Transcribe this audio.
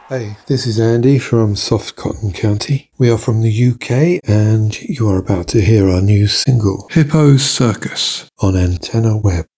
Hey, this is Andy from Soft Cotton County. We are from the UK, and you are about to hear our new single, Hippo's Circus, on Antenna Web.